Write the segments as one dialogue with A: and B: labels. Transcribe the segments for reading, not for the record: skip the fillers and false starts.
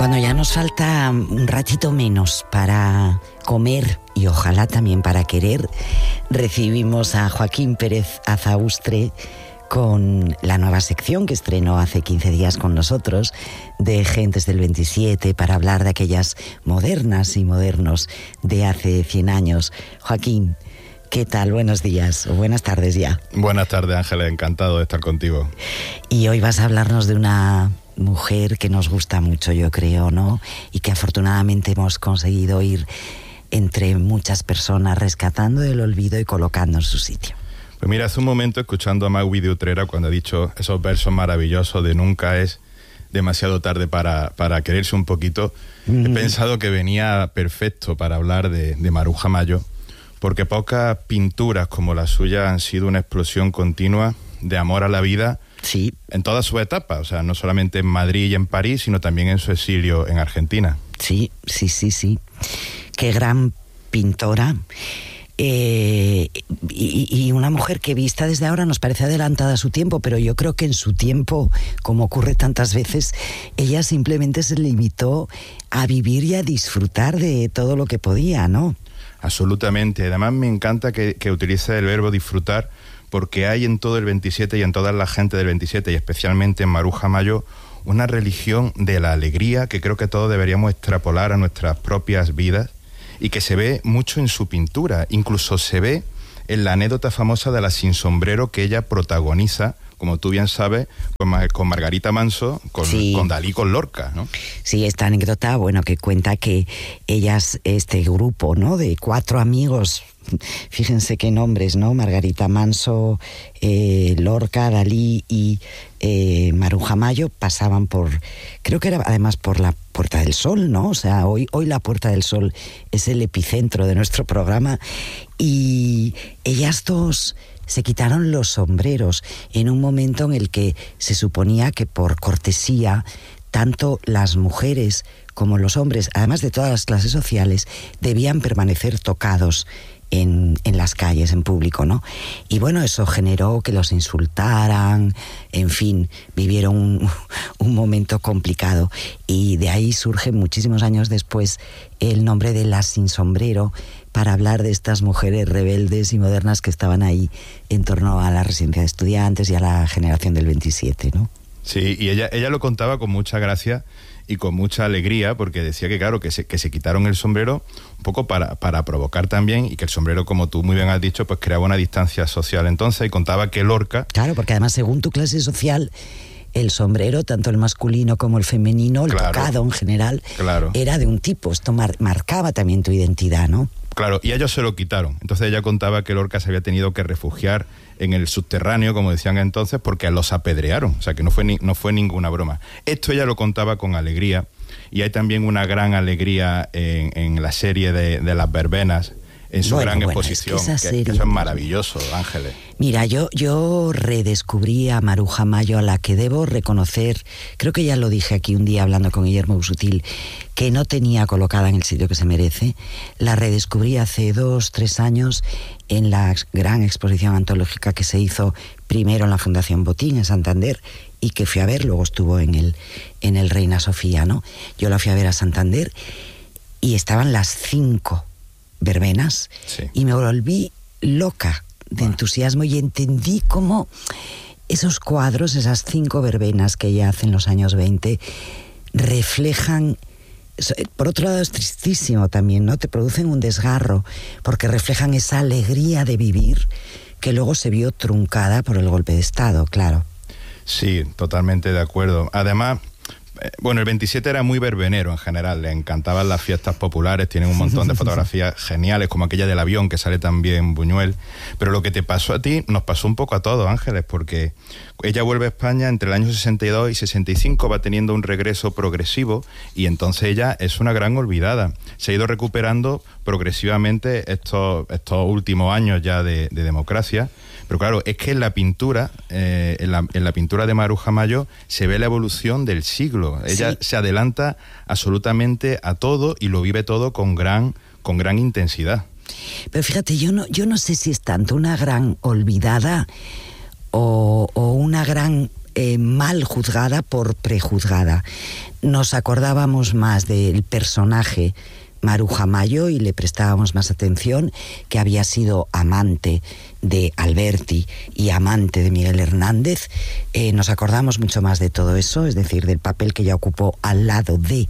A: Cuando ya nos falta un ratito menos para comer y ojalá también para querer, recibimos a Joaquín Pérez Azaustre con la nueva sección que estrenó hace 15 días con nosotros de Gentes del 27 para hablar de aquellas modernas y modernos de hace 100 años. Joaquín, ¿qué tal? Buenos días o buenas tardes ya.
B: Buenas tardes, Ángeles, encantado de estar contigo.
A: Y hoy vas a hablarnos de una mujer que nos gusta mucho, yo creo, ¿no? Y que afortunadamente hemos conseguido ir entre muchas personas rescatando del olvido y colocando en su sitio.
B: Pues mira, hace un momento escuchando a Magui de Utrera cuando ha dicho esos versos maravillosos de nunca es demasiado tarde para quererse un poquito, he pensado que venía perfecto para hablar de Maruja Mayo, porque pocas pinturas como la suya han sido una explosión continua de amor a la vida.
A: Sí.
B: En todas sus etapas, o sea, no solamente en Madrid y en París, sino también en su exilio en Argentina.
A: Sí. Qué gran pintora. Y una mujer que vista desde ahora nos parece adelantada a su tiempo, pero yo creo que en su tiempo, como ocurre tantas veces, ella simplemente se limitó a vivir y a disfrutar de todo lo que podía, ¿no?
B: Absolutamente. Además me encanta que utilice el verbo disfrutar, porque hay en todo el 27 y en toda la gente del 27, y especialmente en Maruja Mayo, una religión de la alegría que creo que todos deberíamos extrapolar a nuestras propias vidas y que se ve mucho en su pintura. Incluso se ve en la anécdota famosa de la sin sombrero que ella protagoniza, como tú bien sabes, con Margarita Manso, con Dalí, con Lorca, ¿no?
A: Sí, esta anécdota, bueno, que cuenta que ellas, este grupo, ¿no?, de 4 amigos, fíjense qué nombres, ¿no? Margarita Manso, Lorca, Dalí y Maruja Mayo pasaban por, creo que era además por la Puerta del Sol, ¿no? O sea, hoy la Puerta del Sol es el epicentro de nuestro programa y ellas dos se quitaron los sombreros en un momento en el que se suponía que por cortesía tanto las mujeres como los hombres, además de todas las clases sociales, debían permanecer tocados en las calles, en público, ¿no? Y bueno, eso generó que los insultaran, en fin, vivieron un momento complicado. Y de ahí surge muchísimos años después el nombre de las sin sombrero, para hablar de estas mujeres rebeldes y modernas que estaban ahí en torno a la residencia de estudiantes y a la generación del 27, ¿no?
B: Sí, y ella lo contaba con mucha gracia y con mucha alegría, porque decía que claro, que se quitaron el sombrero un poco para provocar también, y que el sombrero, como tú muy bien has dicho, pues creaba una distancia social entonces, y contaba que Lorca...
A: Claro, porque además según tu clase social, el sombrero, tanto el masculino como el femenino, el tocado en general, era de un tipo. Esto marcaba también tu identidad, ¿no?
B: Claro, y ellos se lo quitaron. Entonces ella contaba que Lorca se había tenido que refugiar en el subterráneo, como decían entonces, porque los apedrearon. O sea, que no fue ninguna broma. Esto ella lo contaba con alegría, y hay también una gran alegría en la serie de las verbenas, en su gran exposición, que eso es maravilloso, Ángeles.
A: Mira, yo redescubrí a Maruja Mayo, a la que debo reconocer, creo que ya lo dije aquí un día hablando con Guillermo Busutil, que no tenía colocada en el sitio que se merece. La redescubrí hace 2-3 años en la gran exposición antológica que se hizo primero en la Fundación Botín, en Santander, y que fui a ver, luego estuvo en el Reina Sofía, ¿no? Yo la fui a ver a Santander y estaban las 5 verbenas, sí. Y me volví loca de entusiasmo y entendí cómo esos cuadros, esas 5 verbenas que ella hace en los años 20, reflejan, por otro lado es tristísimo también, ¿no? Te producen un desgarro, porque reflejan esa alegría de vivir que luego se vio truncada por el golpe de Estado, claro.
B: Sí, totalmente de acuerdo. Además, bueno, el 27 era muy verbenero en general, le encantaban las fiestas populares, tienen un montón de fotografías geniales, como aquella del avión que sale también Buñuel, pero lo que te pasó a ti, nos pasó un poco a todos, Ángeles, porque ella vuelve a España entre el año 62 y 65, va teniendo un regreso progresivo, y entonces ella es una gran olvidada, se ha ido recuperando progresivamente estos últimos años ya de democracia. Pero claro, es que en la pintura, en la pintura de Maruja Mayo se ve la evolución del siglo. Ella se adelanta absolutamente a todo y lo vive todo con gran intensidad.
A: Pero fíjate, yo no sé si es tanto una gran olvidada o una gran mal juzgada por prejuzgada. Nos acordábamos más del personaje Maruja Mayo y le prestábamos más atención, que había sido amante de Alberti y amante de Miguel Hernández. Nos acordamos mucho más de todo eso, es decir, del papel que ella ocupó al lado de,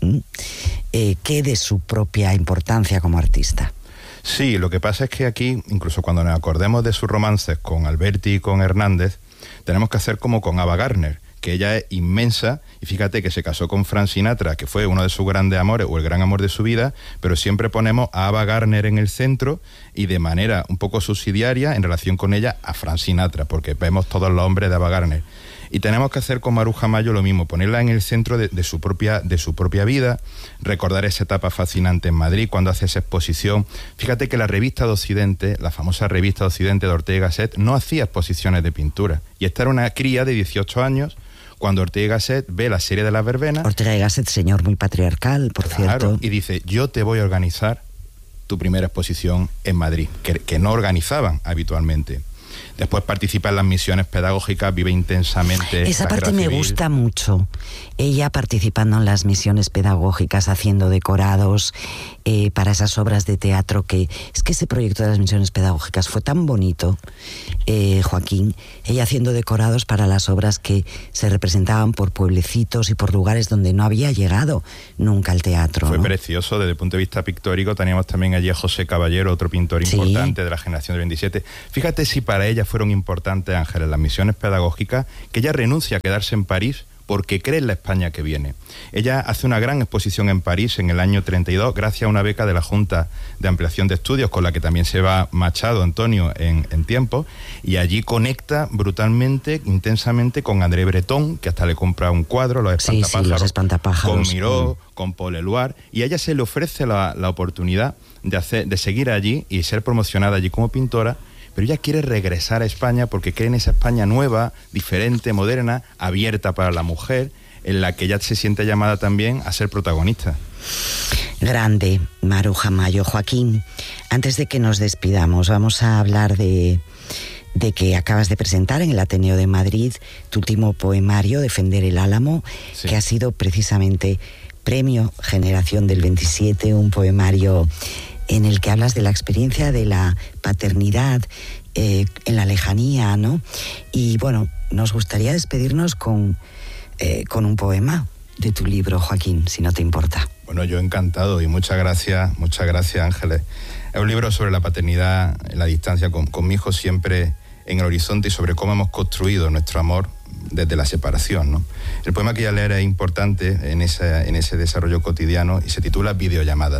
A: que de su propia importancia como artista.
B: Sí, lo que pasa es que aquí, incluso cuando nos acordemos de sus romances con Alberti y con Hernández, tenemos que hacer como con Ava Gardner, que ella es inmensa, y fíjate que se casó con Frank Sinatra, que fue uno de sus grandes amores, o el gran amor de su vida, pero siempre ponemos a Ava Gardner en el centro, y de manera un poco subsidiaria, en relación con ella, a Frank Sinatra, porque vemos todos los hombres de Ava Gardner. Y tenemos que hacer con Maruja Mayo lo mismo, ponerla en el centro de su propia vida, recordar esa etapa fascinante en Madrid, cuando hace esa exposición. Fíjate que la revista de Occidente, la famosa revista de Occidente de Ortega y Gasset, no hacía exposiciones de pintura. Y esta era una cría de 18 años, cuando Ortega y Gasset ve la serie de las verbenas.
A: Ortega y Gasset, señor muy patriarcal, por cierto.
B: Y dice, yo te voy a organizar tu primera exposición en Madrid, que no organizaban habitualmente. Después participa en las misiones pedagógicas, vive intensamente.
A: Esa parte me gusta mucho. Ella participando en las misiones pedagógicas, haciendo decorados para esas obras de teatro, que es que ese proyecto de las misiones pedagógicas fue tan bonito, Joaquín. Ella haciendo decorados para las obras que se representaban por pueblecitos y por lugares donde no había llegado nunca el teatro.
B: Fue,
A: ¿no?
B: Precioso desde el punto de vista pictórico. Teníamos también allí a José Caballero, otro pintor importante de la generación del 27. Fíjate si para ella fueron importantes, Ángeles, las misiones pedagógicas, que ella renuncia a quedarse en París porque cree en la España que viene. Ella hace una gran exposición en París en el año 32, gracias a una beca de la Junta de Ampliación de Estudios, con la que también se va Machado, Antonio, en tiempo, y allí conecta brutalmente, intensamente con André Breton, que hasta le compra un cuadro, Los Espantapájaros,
A: Los Espantapájaros,
B: con Miró, con Paul Eluard, y a ella se le ofrece la oportunidad de seguir allí y ser promocionada allí como pintora. Pero ella quiere regresar a España porque cree en esa España nueva, diferente, moderna, abierta para la mujer, en la que ella se siente llamada también a ser protagonista.
A: Grande, Maruja Mayo. Joaquín, antes de que nos despidamos, vamos a hablar de que acabas de presentar en el Ateneo de Madrid tu último poemario, Defender el Álamo, que ha sido precisamente Premio Generación del 27, un poemario en el que hablas de la experiencia de la paternidad en la lejanía, ¿no? Y bueno, nos gustaría despedirnos con un poema de tu libro, Joaquín, si no te importa.
B: Bueno, yo encantado y muchas gracias, Ángeles. Es un libro sobre la paternidad en la distancia, con mi hijo siempre en el horizonte, y sobre cómo hemos construido nuestro amor desde la separación, ¿no? El poema que voy a leer es importante en ese desarrollo cotidiano y se titula Videollamada.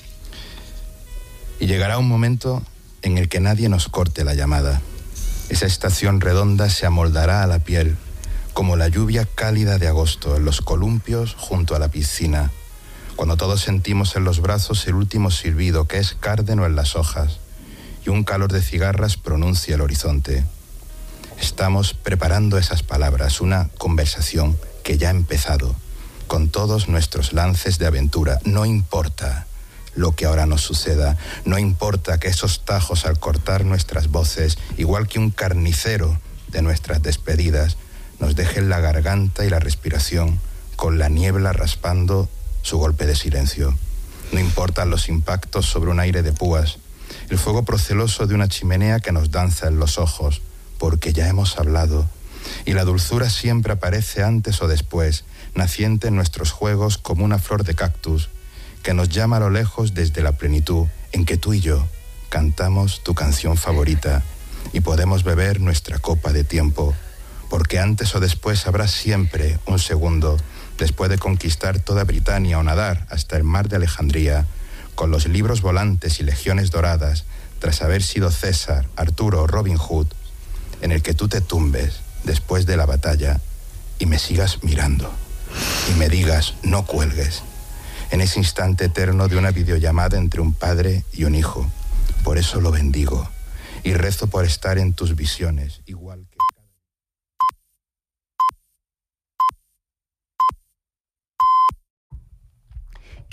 B: Y llegará un momento en el que nadie nos corte la llamada. Esa estación redonda se amoldará a la piel, como la lluvia cálida de agosto en los columpios junto a la piscina, cuando todos sentimos en los brazos el último silbido que es cárdeno en las hojas, y un calor de cigarras pronuncia el horizonte. Estamos preparando esas palabras, una conversación que ya ha empezado, con todos nuestros lances de aventura. No importa lo que ahora nos suceda, no importa que esos tajos al cortar nuestras voces, igual que un carnicero de nuestras despedidas, nos dejen la garganta y la respiración con la niebla raspando su golpe de silencio. No importan los impactos sobre un aire de púas, el fuego proceloso de una chimenea que nos danza en los ojos, porque ya hemos hablado, y la dulzura siempre aparece antes o después, naciente en nuestros juegos como una flor de cactus, que nos llama a lo lejos desde la plenitud en que tú y yo cantamos tu canción favorita y podemos beber nuestra copa de tiempo, porque antes o después habrá siempre un segundo después de conquistar toda Britania o nadar hasta el mar de Alejandría, con los libros volantes y legiones doradas, tras haber sido César, Arturo o Robin Hood, en el que tú te tumbes después de la batalla y me sigas mirando y me digas no cuelgues, en ese instante eterno de una videollamada entre un padre y un hijo. Por eso lo bendigo y rezo por estar en tus visiones, igual que...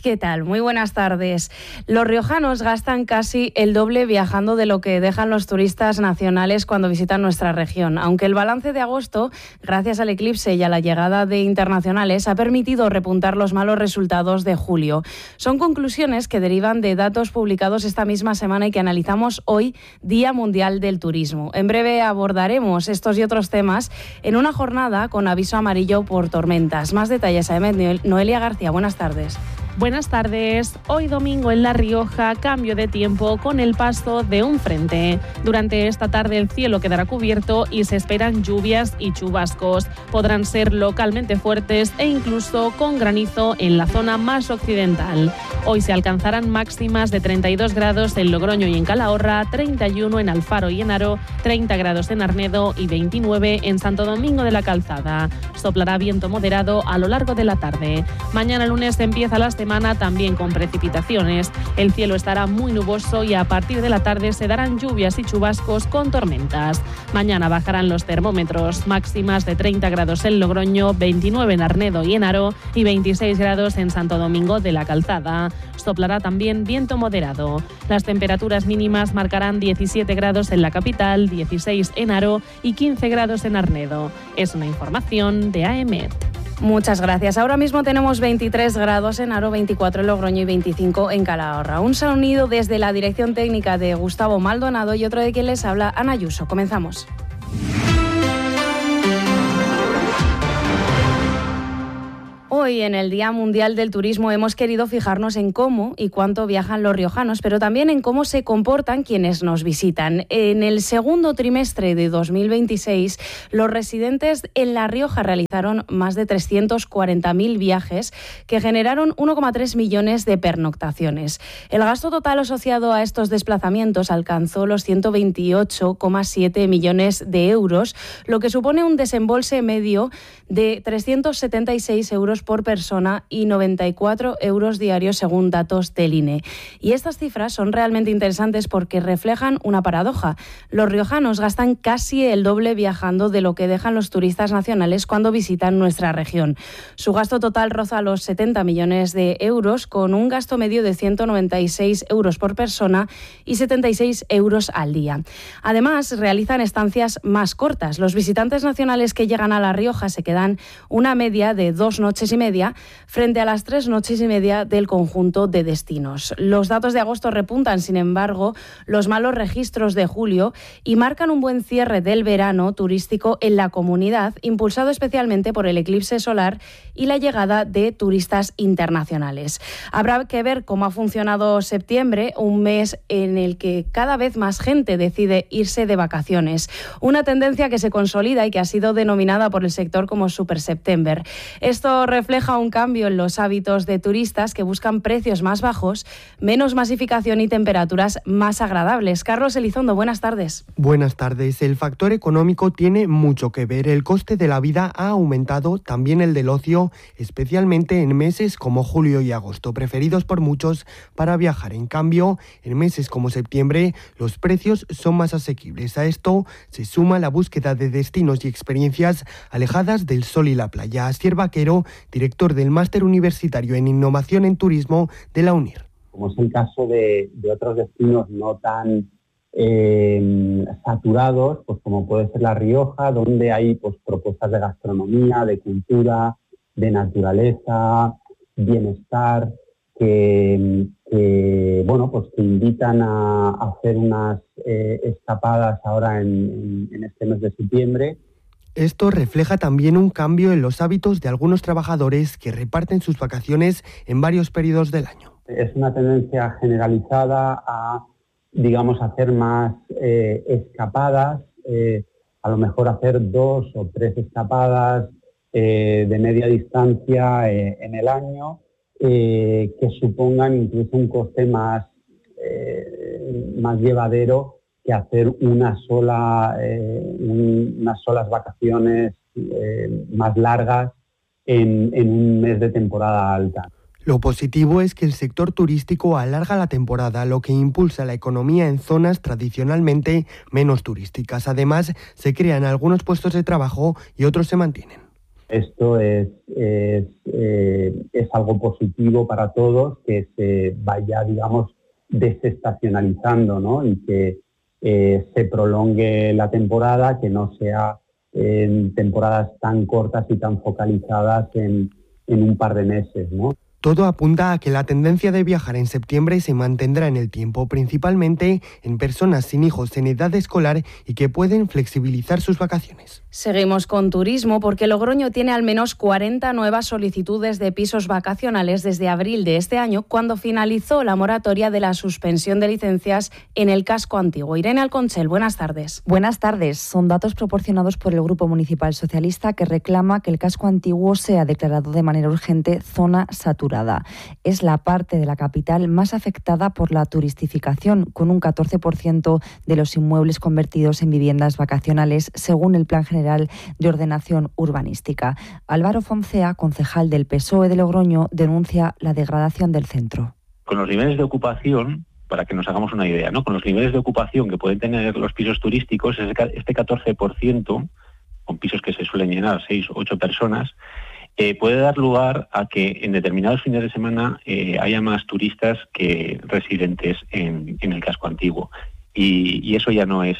C: ¿Qué tal? Muy buenas tardes. Los riojanos gastan casi el doble viajando de lo que dejan los turistas nacionales cuando visitan nuestra región. Aunque el balance de agosto, gracias al eclipse y a la llegada de internacionales, ha permitido repuntar los malos resultados de julio. Son conclusiones que derivan de datos publicados esta misma semana y que analizamos hoy, Día Mundial del Turismo. En breve abordaremos estos y otros temas en una jornada con aviso amarillo por tormentas. Más detalles a Noelia García. Buenas tardes.
D: Buenas tardes. Hoy domingo en La Rioja, cambio de tiempo con el paso de un frente. Durante esta tarde el cielo quedará cubierto y se esperan lluvias y chubascos. Podrán ser localmente fuertes e incluso con granizo en la zona más occidental. Hoy se alcanzarán máximas de 32 grados en Logroño y en Calahorra, 31 en Alfaro y en Haro, 30 grados en Arnedo y 29 en Santo Domingo de la Calzada. Soplará viento moderado a lo largo de la tarde. Mañana lunes empieza la semana también con precipitaciones. El cielo estará muy nuboso y a partir de la tarde se darán lluvias y chubascos con tormentas. Mañana bajarán los termómetros, máximas de 30 grados en Logroño, 29 en Arnedo y en Haro y 26 grados en Santo Domingo de la Calzada. Soplará también viento moderado. Las temperaturas mínimas marcarán 17 grados en la capital, 16 en Haro y 15 grados en Arnedo. Es una información de AEMET.
C: Muchas gracias. Ahora mismo tenemos 23 grados en Haro, 24 en Logroño y 25 en Calahorra. Un sonido desde la dirección técnica de Gustavo Maldonado y otro de quien les habla, Ana Ayuso. Comenzamos. Hoy, en el Día Mundial del Turismo, hemos querido fijarnos en cómo y cuánto viajan los riojanos, pero también en cómo se comportan quienes nos visitan. En el segundo trimestre de 2026, los residentes en La Rioja realizaron más de 340.000 viajes que generaron 1,3 millones de pernoctaciones. El gasto total asociado a estos desplazamientos alcanzó los 128,7 millones de euros, lo que supone un desembolse medio de 376 euros por persona y 94 euros diarios según datos del INE. Y estas cifras son realmente interesantes porque reflejan una paradoja. Los riojanos gastan casi el doble viajando de lo que dejan los turistas nacionales cuando visitan nuestra región. Su gasto total roza los 70 millones de euros con un gasto medio de 196 euros por persona y 76 euros al día. Además, realizan estancias más cortas. Los visitantes nacionales que llegan a La Rioja se quedan una media de 2 noches y media frente a las 3 noches y media del conjunto de destinos. Los datos de agosto repuntan, sin embargo, los malos registros de julio y marcan un buen cierre del verano turístico en la comunidad, impulsado especialmente por el eclipse solar y la llegada de turistas internacionales. Habrá que ver cómo ha funcionado septiembre, un mes en el que cada vez más gente decide irse de vacaciones. Una tendencia que se consolida y que ha sido denominada por el sector como Super September. Esto refleja un cambio en los hábitos de turistas que buscan precios más bajos, menos masificación y temperaturas más agradables. Carlos Elizondo, buenas tardes.
E: Buenas tardes. El factor económico tiene mucho que ver. El coste de la vida ha aumentado, también el del ocio, especialmente en meses como julio y agosto, preferidos por muchos para viajar. En cambio, en meses como septiembre, los precios son más asequibles. A esto se suma la búsqueda de destinos y experiencias alejadas del sol y la playa. Asier Vaquero, director del Máster Universitario en Innovación en Turismo de la UNIR.
F: Como es el caso de otros destinos no tan saturados, pues como puede ser La Rioja, donde hay pues propuestas de gastronomía, de cultura, de naturaleza, bienestar, que invitan a hacer unas escapadas ahora en este mes de septiembre.
E: Esto refleja también un cambio en los hábitos de algunos trabajadores que reparten sus vacaciones en varios periodos del año.
F: Es una tendencia generalizada a, hacer más escapadas, a lo mejor hacer 2 o 3 escapadas de media distancia en el año, que supongan incluso un coste más llevadero que hacer unas solas vacaciones más largas en un mes de temporada alta.
E: Lo positivo es que el sector turístico alarga la temporada, lo que impulsa la economía en zonas tradicionalmente menos turísticas. Además, se crean algunos puestos de trabajo y otros se mantienen.
F: Esto es algo positivo para todos, que se vaya, digamos, desestacionalizando, ¿no? Y que se prolongue la temporada, que no sea en temporadas tan cortas y tan focalizadas en un par de meses, ¿no?
E: Todo apunta a que la tendencia de viajar en septiembre se mantendrá en el tiempo, principalmente en personas sin hijos en edad escolar y que pueden flexibilizar sus vacaciones.
C: Seguimos con turismo porque Logroño tiene al menos 40 nuevas solicitudes de pisos vacacionales desde abril de este año, cuando finalizó la moratoria de la suspensión de licencias en el casco antiguo. Irene Alconchel, buenas tardes.
G: Buenas tardes. Son datos proporcionados por el Grupo Municipal Socialista, que reclama que el casco antiguo sea declarado de manera urgente zona saturada. Es la parte de la capital más afectada por la turistificación, con un 14% de los inmuebles convertidos en viviendas vacacionales, según el Plan General de Ordenación Urbanística. Álvaro Foncea, concejal del PSOE de Logroño, denuncia la degradación del centro.
H: Con los niveles de ocupación, para que nos hagamos una idea, ¿no? Con los niveles de ocupación que pueden tener los pisos turísticos, este 14%, con pisos que se suelen llenar 6 o 8 personas, puede dar lugar a que en determinados fines de semana haya más turistas que residentes en el casco antiguo. Y eso ya no es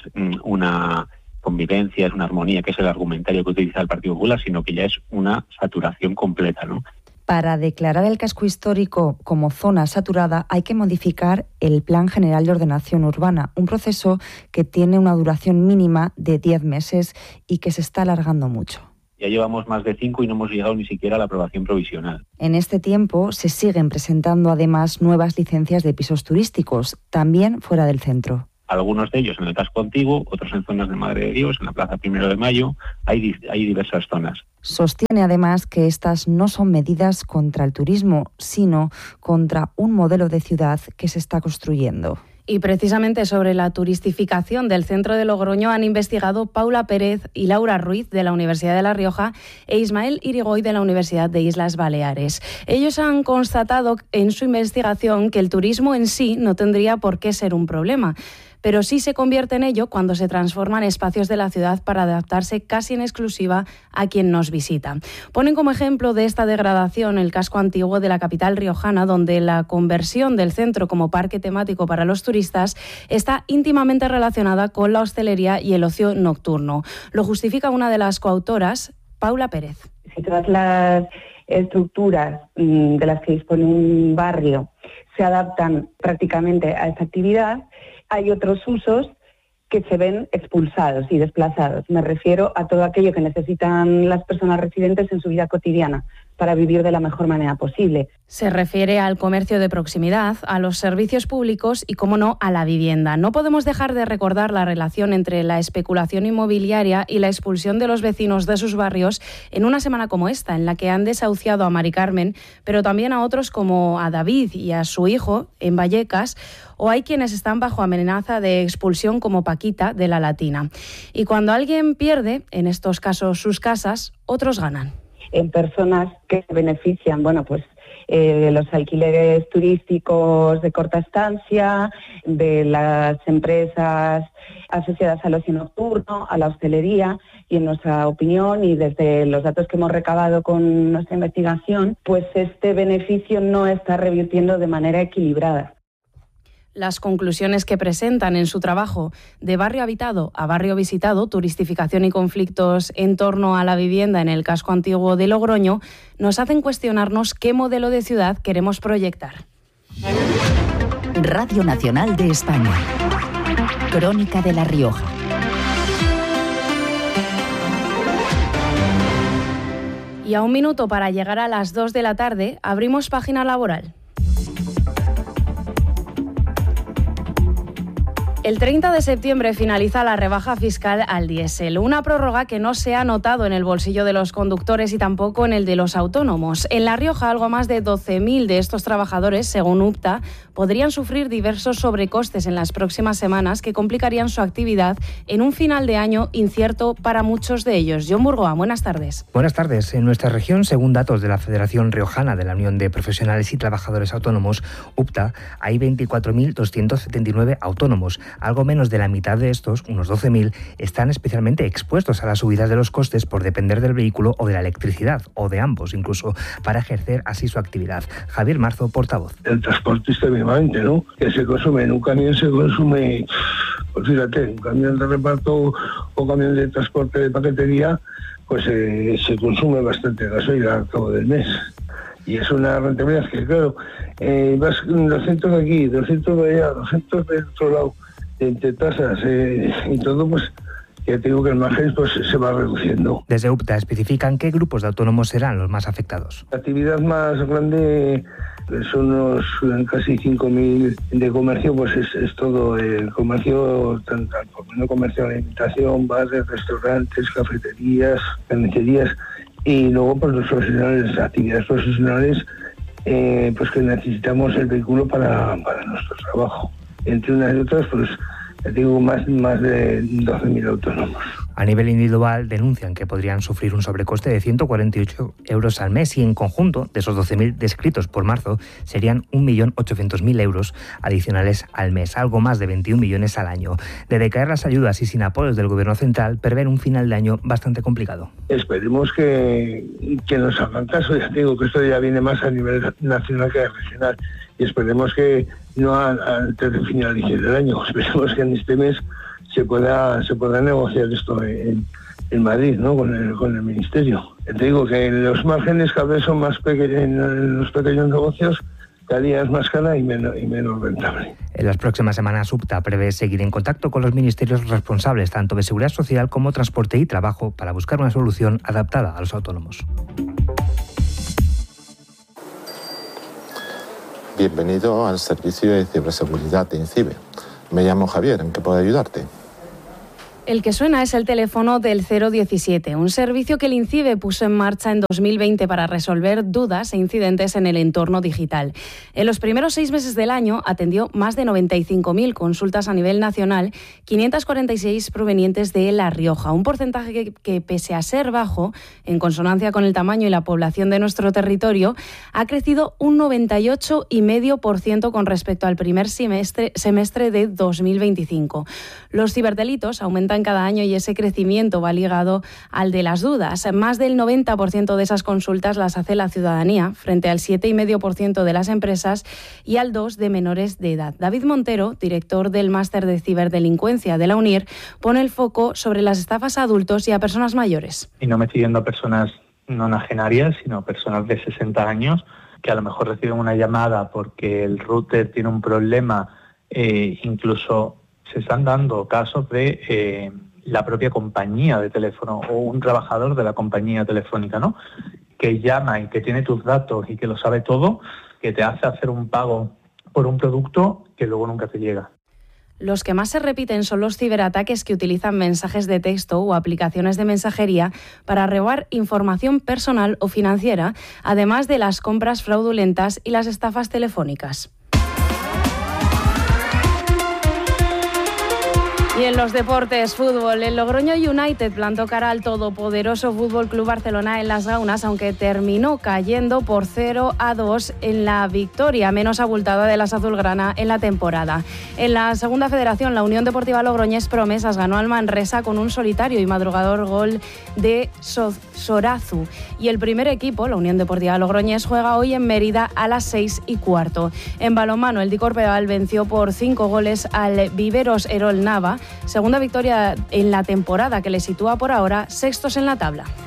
H: una convivencia, es una armonía, que es el argumentario que utiliza el Partido Popular, sino que ya es una saturación completa, ¿no?
G: Para declarar el casco histórico como zona saturada hay que modificar el Plan General de Ordenación Urbana, un proceso que tiene una duración mínima de 10 meses y que se está alargando mucho.
H: Ya llevamos más de 5 y no hemos llegado ni siquiera a la aprobación provisional.
G: En este tiempo se siguen presentando además nuevas licencias de pisos turísticos, también fuera del centro.
H: Algunos de ellos en el casco antiguo, otros en zonas de Madre de Dios, en la Plaza 1 de Mayo, hay diversas zonas.
G: Sostiene además que estas no son medidas contra el turismo, sino contra un modelo de ciudad que se está construyendo.
C: Y precisamente sobre la turistificación del centro de Logroño han investigado Paula Pérez y Laura Ruiz, de la Universidad de La Rioja, e Ismael Irigoy, de la Universidad de Islas Baleares. Ellos han constatado en su investigación que el turismo en sí no tendría por qué ser un problema, pero sí se convierte en ello cuando se transforman espacios de la ciudad para adaptarse casi en exclusiva a quien nos visita. Ponen como ejemplo de esta degradación el casco antiguo de la capital riojana, donde la conversión del centro como parque temático para los turistas está íntimamente relacionada con la hostelería y el ocio nocturno. Lo justifica una de las coautoras, Paula Pérez.
I: Si todas las estructuras de las que dispone un barrio se adaptan prácticamente a esta actividad, hay otros usos que se ven expulsados y desplazados. Me refiero a todo aquello que necesitan las personas residentes en su vida cotidiana para vivir de la mejor manera posible.
C: Se refiere al comercio de proximidad, a los servicios públicos y, cómo no, a la vivienda. No podemos dejar de recordar la relación entre la especulación inmobiliaria y la expulsión de los vecinos de sus barrios en una semana como esta, en la que han desahuciado a Mari Carmen, pero también a otros como a David y a su hijo en Vallecas, o hay quienes están bajo amenaza de expulsión como Paquita de La Latina. Y cuando alguien pierde, en estos casos sus casas, otros ganan.
I: En personas que se benefician, de los alquileres turísticos de corta estancia, de las empresas asociadas al ocio nocturno, a la hostelería, y en nuestra opinión y desde los datos que hemos recabado con nuestra investigación, pues este beneficio no está revirtiendo de manera equilibrada.
C: Las conclusiones que presentan en su trabajo de barrio habitado a barrio visitado, turistificación y conflictos en torno a la vivienda en el casco antiguo de Logroño, nos hacen cuestionarnos qué modelo de ciudad queremos proyectar.
J: Radio Nacional de España. Crónica de La Rioja.
C: Y a un minuto para llegar a las 2 de la tarde, abrimos página laboral. El 30 de septiembre finaliza la rebaja fiscal al diésel, una prórroga que no se ha notado en el bolsillo de los conductores y tampoco en el de los autónomos. En La Rioja, algo más de 12.000 de estos trabajadores, según UPTA, podrían sufrir diversos sobrecostes en las próximas semanas que complicarían su actividad en un final de año incierto para muchos de ellos. John Burgoa, buenas tardes.
K: Buenas tardes. En nuestra región, según datos de la Federación Riojana de la Unión de Profesionales y Trabajadores Autónomos, UPTA, hay 24.279 autónomos. Algo menos de la mitad de estos, unos 12.000, están especialmente expuestos a las subidas de los costes por depender del vehículo o de la electricidad, o de ambos incluso, para ejercer así su actividad. Javier Marzo, portavoz.
L: El transporte es extremadamente, ¿no? Que se consume en un camión, se consume, pues fíjate, un camión de reparto o camión de transporte de paquetería, pues se consume bastante gasoil al cabo del mes. Y es una rentabilidad que, claro, vas 200 de aquí, 200 de allá, 200 del otro lado, entre tasas y todo, pues ya te digo que el margen pues, se va reduciendo.
K: Desde UPTA especifican qué grupos de autónomos serán los más afectados.
L: La actividad más grande son unos casi 5.000 de comercio, pues es todo el comercio, tanto el comercio de alimentación, bares, restaurantes, cafeterías, carnicerías, y luego pues los profesionales, actividades profesionales, pues que necesitamos el vehículo para nuestro trabajo. Entre unas y otras, pues digo, más de 12.000 autónomos.
K: A nivel individual denuncian que podrían sufrir un sobrecoste de 148 euros al mes y en conjunto, de esos 12.000 descritos por marzo, serían 1.800.000 euros adicionales al mes, algo más de 21 millones al año. De decaer las ayudas y sin apoyos del Gobierno central, prevén un final de año bastante complicado.
L: Esperemos que nos hagan caso, ya digo que esto ya viene más a nivel nacional que regional, y esperemos que no antes de finalizar el año, esperemos que en este mes se pueda negociar esto en Madrid, ¿no? con el Ministerio. Te digo que los márgenes cada vez son más pequeños en los pequeños negocios, cada día es más cara y menos rentable.
K: En las próximas semanas, UPTA prevé seguir en contacto con los ministerios responsables tanto de Seguridad Social como Transporte y Trabajo para buscar una solución adaptada a los autónomos.
M: Bienvenido al servicio de ciberseguridad de INCIBE. Me llamo Javier, ¿en qué puedo ayudarte?
C: El que suena es el teléfono del 017, un servicio que el INCIBE puso en marcha en 2020 para resolver dudas e incidentes en el entorno digital. En los primeros 6 meses del año atendió más de 95.000 consultas a nivel nacional, 546 provenientes de La Rioja, un porcentaje que pese a ser bajo, en consonancia con el tamaño y la población de nuestro territorio, ha crecido un 98,5% con respecto al primer semestre de 2025. Los ciberdelitos aumentan cada año y ese crecimiento va ligado al de las dudas. Más del 90% de esas consultas las hace la ciudadanía, frente al 7,5% de las empresas y al 2% de menores de edad. David Montero, director del Máster de Ciberdelincuencia de la UNIR, pone el foco sobre las estafas a adultos y a personas mayores.
N: Y no metiendo a personas nonagenarias, sino a personas de 60 años, que a lo mejor reciben una llamada porque el router tiene un problema, incluso se están dando casos de la propia compañía de teléfono o un trabajador de la compañía telefónica, ¿no? Que llama y que tiene tus datos y que lo sabe todo, que te hace hacer un pago por un producto que luego nunca te llega.
C: Los que más se repiten son los ciberataques que utilizan mensajes de texto o aplicaciones de mensajería para robar información personal o financiera, además de las compras fraudulentas y las estafas telefónicas. Y en los deportes, fútbol, el Logroño United plantó cara al todopoderoso Fútbol Club Barcelona en Las Gaunas, aunque terminó cayendo por 0-2 en la victoria menos abultada de las azulgrana en la temporada. En la segunda federación, la Unión Deportiva Logroñés Promesas ganó al Manresa con un solitario y madrugador gol de Sorazu. Y el primer equipo, la Unión Deportiva Logroñés, juega hoy en Mérida a las 6:15. En balonmano, el Dicorpeal venció por 5 goles al Viveros Erol Nava, segunda victoria en la temporada que le sitúa por ahora sextos en la tabla.